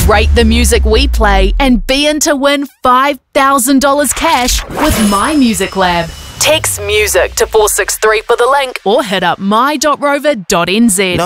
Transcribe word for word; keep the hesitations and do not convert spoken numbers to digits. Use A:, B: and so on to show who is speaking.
A: Rate the music we play and be in to win five thousand dollars cash with My Music Lab. Text MUSIC to four six three for the link or hit up my dot rover dot n z.